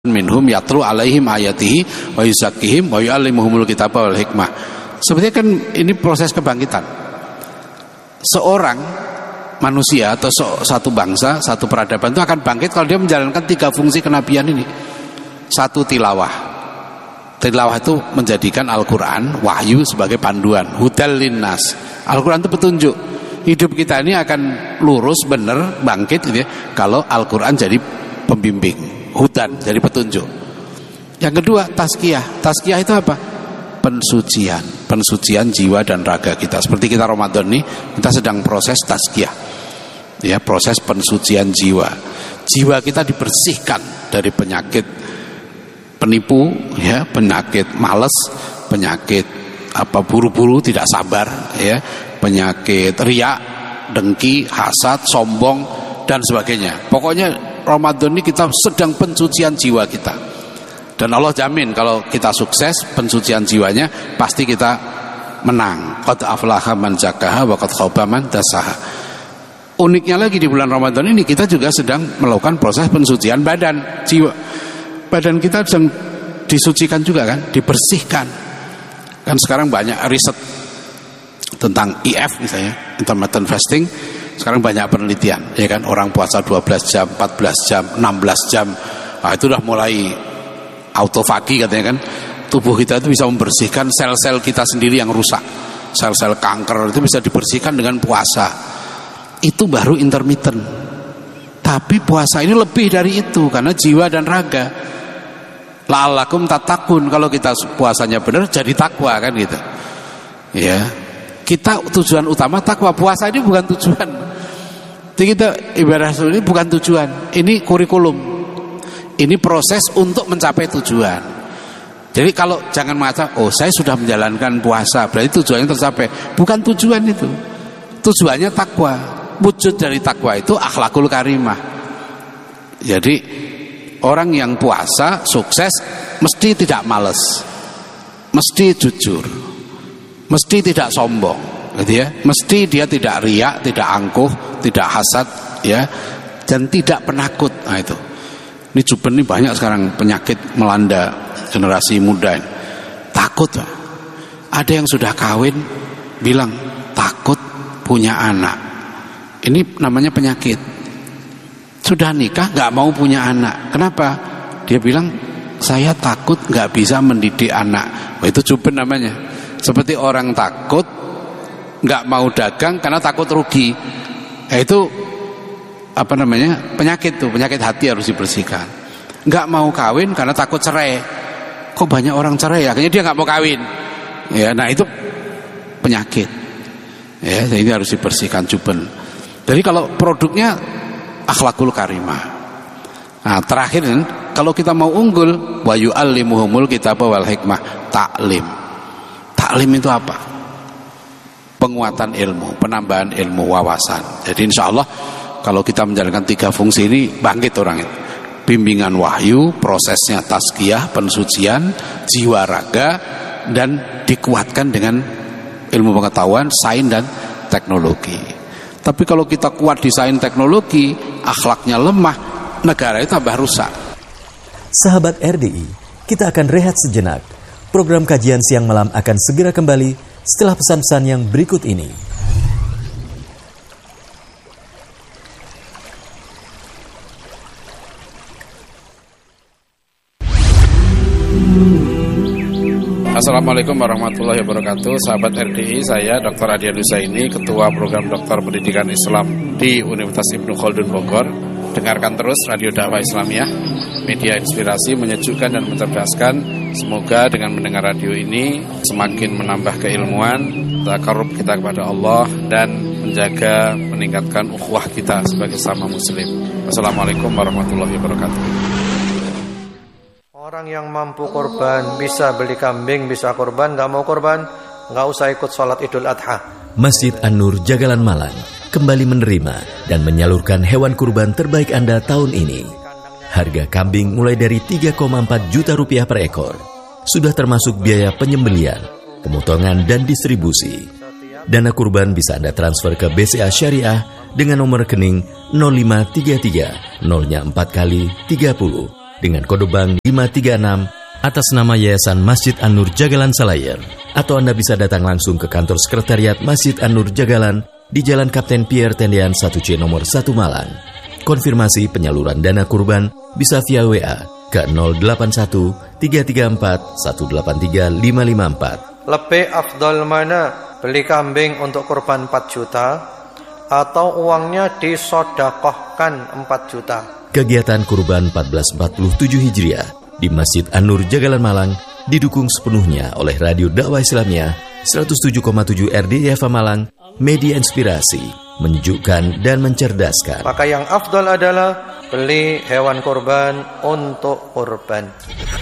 minhum yatlu alaihim ayatihi wa yuzakkihim wa yu'allimuhumul kitaba wal hikmah. Sebenarnya kan ini proses kebangkitan. Seorang manusia atau satu bangsa, satu peradaban itu akan bangkit kalau dia menjalankan 3 fungsi kenabian ini. 1, tilawah. Tilawah itu menjadikan Al-Quran, wahyu sebagai panduan. Hudal linnas. Al-Quran itu petunjuk. Hidup kita ini akan lurus, benar, bangkit gitu ya, kalau Al-Quran jadi pembimbing. Hudan jadi petunjuk. Yang kedua, tazkiyah. Tazkiyah itu apa? Pensucian jiwa dan raga kita. Seperti kita Ramadan nih, kita sedang proses tazkiyah. Ya, proses pensucian jiwa. Jiwa kita dibersihkan dari penyakit penipu, ya, penyakit malas, penyakit buru-buru tidak sabar, ya, penyakit riya, dengki, hasad, sombong dan sebagainya. Pokoknya Ramadan ini kita sedang pensucian jiwa kita. Dan Allah jamin kalau kita sukses pensucian jiwanya, pasti kita menang. Qad aflaha man zakkaha wa qad khaba man dassaha. Uniknya lagi di bulan Ramadan ini kita juga sedang melakukan proses pensucian badan, jiwa. Badan kita sedang disucikan juga kan, dibersihkan. Kan sekarang banyak riset tentang IF misalnya, intermittent fasting. Sekarang banyak penelitian, ya kan, orang puasa 12 jam, 14 jam, 16 jam. Nah, itu udah mulai autofagi katanya kan. Tubuh kita itu bisa membersihkan sel-sel kita sendiri yang rusak. Sel-sel kanker itu bisa dibersihkan dengan puasa. Itu baru intermittent. Tapi puasa ini lebih dari itu, karena jiwa dan raga. La'allakum tattaqun, kalau kita puasanya benar jadi takwa kan gitu. Ya. Kita tujuan utama takwa, puasa ini bukan tujuan. Jadi kita ibadah ini bukan tujuan, ini kurikulum. Ini proses untuk mencapai tujuan. Jadi kalau jangan mengatakan, oh saya sudah menjalankan puasa, berarti tujuannya tercapai. Bukan tujuan itu. Tujuannya takwa. Wujud dari takwa itu akhlakul karimah. Jadi orang yang puasa sukses mesti tidak malas, mesti jujur, mesti tidak sombong, gitu ya. Mesti dia tidak riak, tidak angkuh, tidak hasad, ya, dan tidak penakut. Nah itu. Ini Juben ini banyak sekarang penyakit melanda generasi muda. Takut, Pak. Ada yang sudah kawin bilang takut punya anak. Ini namanya penyakit. Sudah nikah nggak mau punya anak. Kenapa? Dia bilang saya takut nggak bisa mendidik anak. Wah, itu Juben namanya. Seperti orang takut nggak mau dagang karena takut rugi. Itu apa namanya, penyakit tuh, penyakit hati harus dibersihkan. Nggak mau kawin karena takut cerai. Kok banyak orang cerai, akhirnya dia nggak mau kawin. Ya, nah itu penyakit. Ya, jadi ini harus dibersihkan Juben. Jadi kalau produknya akhlakul karimah. Nah terakhir, kalau kita mau unggul, wa yu'allimuhumul kitaba wal hikmah, taklim. Taklim itu apa? Penguatan ilmu, penambahan ilmu, wawasan. Jadi insya Allah kalau kita menjalankan 3 fungsi ini, bangkit orang itu. Bimbingan wahyu, prosesnya tazkiyah, pensucian jiwa raga, dan dikuatkan dengan ilmu pengetahuan, sains dan teknologi. Tapi kalau kita kuat di sains teknologi, akhlaknya lemah, negara itu tambah rusak. Sahabat RDI, kita akan rehat sejenak. Program kajian siang malam akan segera kembali setelah pesan-pesan yang berikut ini. Assalamualaikum warahmatullahi wabarakatuh. Sahabat RDI, saya Dr. Adian Husaini, Ketua Program Doktor Pendidikan Islam di Universitas Ibnu Khaldun Bogor. Dengarkan terus Radio Dakwah Islamiyah, media inspirasi, menyejukkan dan mencerdaskan. Semoga dengan mendengar radio ini semakin menambah keilmuan, takarrub kita kepada Allah, dan menjaga, meningkatkan ukhuwah kita sebagai sama muslim. Assalamualaikum warahmatullahi wabarakatuh. Orang yang mampu korban, bisa beli kambing, bisa korban, gak mau korban, gak usah ikut sholat Idul Adha. Masjid An-Nur Jagalan Malang kembali menerima dan menyalurkan hewan kurban terbaik Anda tahun ini. Harga kambing mulai dari 3,4 juta rupiah per ekor. Sudah termasuk biaya penyembelian, pemotongan dan distribusi. Dana kurban bisa Anda transfer ke BCA Syariah dengan nomor rekening 0533 0-4 kali 30 dengan kode bank 536 atas nama Yayasan Masjid An-Nur Jagalan Selayar. Atau Anda bisa datang langsung ke kantor sekretariat Masjid An-Nur Jagalan di Jalan Kapten Pierre Tendean 1C nomor 1 Malang. Konfirmasi penyaluran dana kurban bisa via WA ke 081 334 183 554. Lebih afdal mana? Beli kambing untuk kurban 4 juta atau uangnya disodakohkan 4 juta? Kegiatan kurban 1447 Hijriah di Masjid An-Nur Jagalan Malang didukung sepenuhnya oleh Radio Dakwah Islamiyah 107,7 RDIFA Malang, media inspirasi, menyejukkan dan mencerdaskan. Maka yang afdal adalah beli hewan kurban untuk kurban.